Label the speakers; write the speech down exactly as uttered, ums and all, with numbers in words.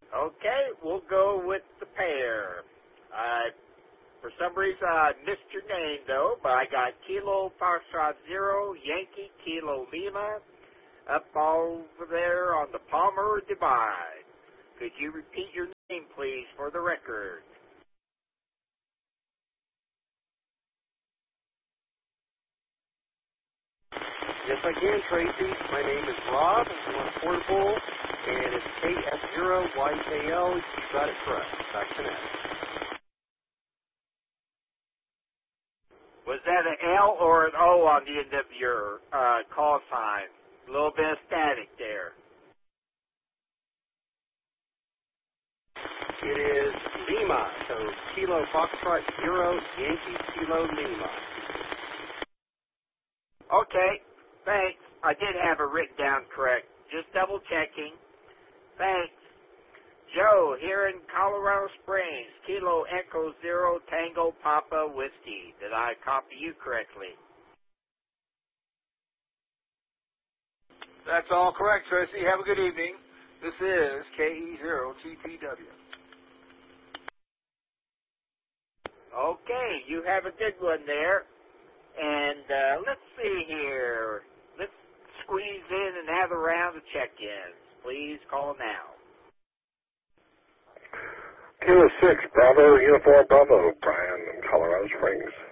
Speaker 1: Okay, we'll go with the pair. Uh, for some reason, I missed your name, though, but I got Kilo Foxtrot Zero, Yankee Kilo Lima, up over there on the Palmer Divide. Could you repeat your name, please, for the record?
Speaker 2: Yes, I can, Tracy. My name is Rob. I'm on Portable, and it's K F zero Y K L. You got it correct. Back to net.
Speaker 1: Was that an L or an O on the end of your uh, call sign? A little bit of static there.
Speaker 2: It is Lima, so Kilo Foxtrot Zero, Yankee Kilo Lima.
Speaker 1: Okay, thanks. I did have it written down correct. Just double checking. Thanks. Joe, here in Colorado Springs, Kilo Echo Zero Tango Papa Whiskey. Did I copy you correctly?
Speaker 3: That's all correct, Tracy. Have a good evening. This is K E zero T P W.
Speaker 1: Okay, you have a good one there. And uh, let's see here. Let's squeeze in and have a round of check-ins. Please call now.
Speaker 4: Kilo six, Bravo, Uniform Bravo, Brian in Colorado Springs.